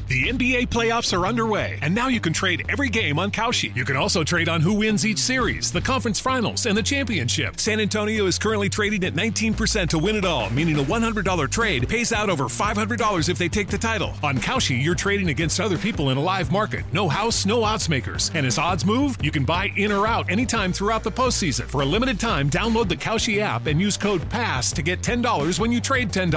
The NBA playoffs are underway, and now you can trade every game on Kalshi. You can also trade on who wins each series, the conference finals, and the championship. San Antonio is currently trading at 19% to win it all, meaning a $100 trade pays out over $500 if they take the title. On Kalshi, you're trading against other people in a live market. No house, no odds makers. And as odds move, you can buy in or out anytime throughout the postseason. For a limited time, download the Kalshi app and use code PASS to get $10 when you trade $10.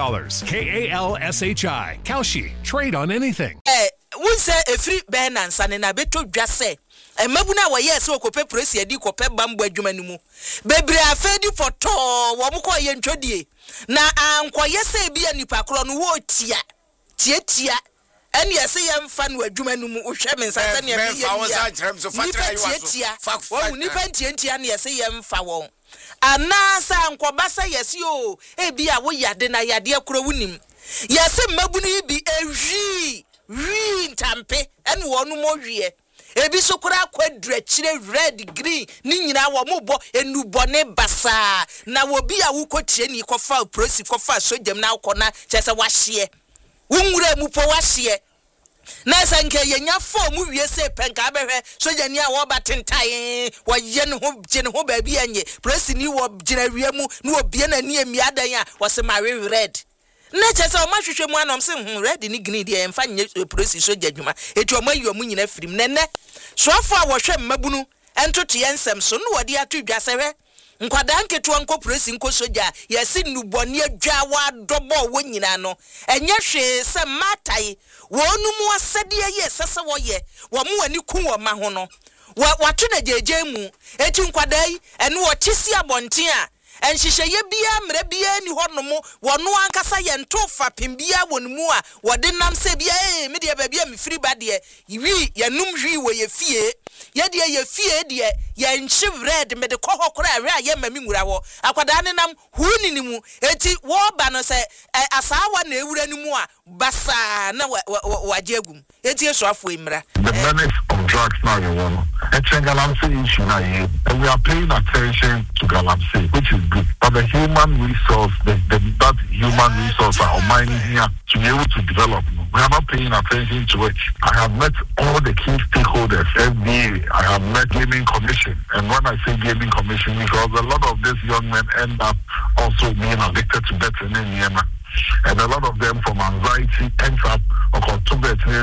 KALSHI. Kalshi. Trade on anything. We say a free Ben and San and I bet to just say, and Mabuna, yes, or cope press a deco pep bamboo jumanumu. Baby, I fed you for tall, Wamuko and Jody. Now I'm quite say be a nipacron wood tia, tia, and yes, I am fun with jumanum, Shaman Satania, terms of Nipantia, yes, I am foul. And now, Sam Quabasa, yes, you, a be a way at den I dear crowunim. Yes, Mabuni be a re tampe and one more year. Ebi sokora kwadre chire red green ni nyina wo mobo enu bone basa na wo bi a wo kotie ni kofa prosi kofa sojam na akona chese wahye wunwura mu po wahye na sanke yenya fo mu wie se penka behwe sojani a wo batentai wo ye ne ho gye ne ho ba bi anye prosi ni wo gyina wie mu na wo bie na ni emiadan a wo se mare red na chese o ma hwehwe mu anom se red ni green de emfa nye prosi soja dwuma eti o ma yi o mu nyina firim nene soafo a wo hwe mmabunu entoto yensem so no wode ato dwasehwe nkwada nketo anko prosi nko soja yesi nubone adwa wa dobo wo nyina no enye hwe se matai wonu mu asede ye sese wo ye wo mu ani ku wo ma ho no wato na jeje mu eti nkwada yi ene wo chisi abonten a enhihye bia mre bia ni honomo wono ankasa ye ntofa pembia wonmu a wode nam se bia me de ba bia me firi ba de wi ye num hwi wo ye fie ye de ye fie de ye nchi red me de koho kora awe a ye mami nwura wo akwada ne nam huni ni mu eti wo ba no se asawa na ewura ni mu a basa na wajegum eti esuafo emra the menace of drugs now you want galamsey issue now and we are paying attention to galamsey which is good but the human resource that human resource are mining here to be able to develop we are not paying attention to it. I have met all the key stakeholders, FDA, I have met Gaming Commission. And when I say Gaming Commission, because a lot of these young men end up also being addicted to betting in Yemen. And a lot of them from anxiety ends up he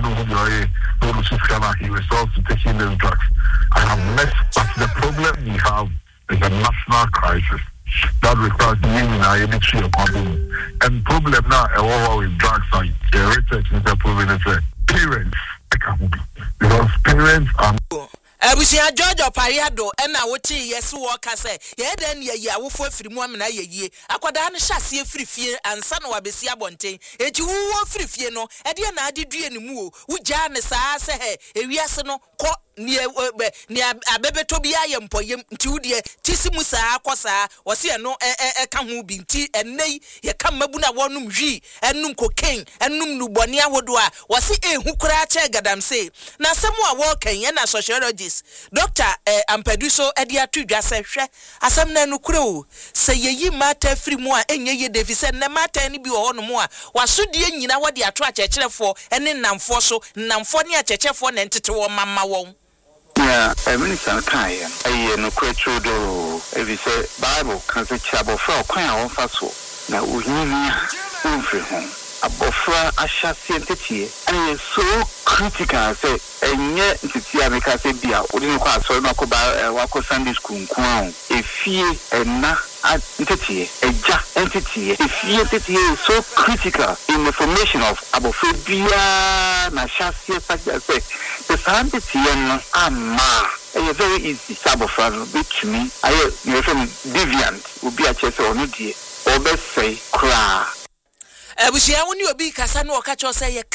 resorts to taking these drugs. I have met, but the problem we have is a national crisis that requires unity of problem. And problem now with drugs are research is proving it parents because parents are Abusia George Opariado ena woti yesu wo ka se ye den ye ya wo fo afiri mu amena ye yie akwada ne hyase afiri fie ansa na wabesi abonten eti wo afiri fie no e de na adedue ne mu o wugya ne saa se he ewiase no ko ni abebeto bia ye mpoyem nti wudie tisi mu saa kosa wose no ka ho bi nti enei ye ka mabu na wonum hwi enum cocaine enum nubone ahodo a wose ehu kura che gadamse na asemu a wo kan ye na sociologist Dr. Ampeduso edi atu dwase hwe asem na no kura o se yeyi mata firi mu a enye ye defise na mata ni bi wo no mu a wasodie nyina wode ato akyekyerefo ene namfo so namfo ne akyekyerefo na ntete wo mama won yeah, minister kai no kwetro do if you say Bible can say chabo for kwan a won fa so na ohini unfri ho abofra ahyase entetie and so critical say enye ntitia me ka say bia odin kwa so na ko ba wako Sunday school nko efie ena entity eja entity entity is so critical in the formation of abofobia na shasia say the entity ama very easy sabofra which me you from deviant will be a chese onu die obesay kra abusia woni obi kasa no okacho say ye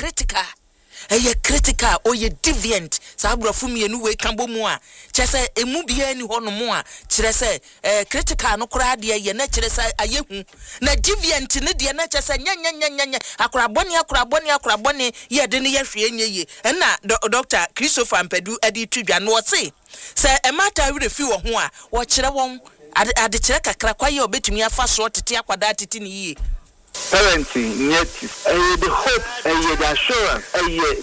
critical or ye deviant sabrafo mienu we kambo mu a chese emu bia ni hono mu a kire se critical no kura de ye na kire se ayehu na deviant ne de na chese nya akorabone ye de ne ye hwe enye na Dr. Christopher Ampedu adi tudwa no se emata we refi wo ho a wo kire won ade kire kakra kwa ye obetumi afa so tete akwada tete ni yi parenting yet the hope the assurance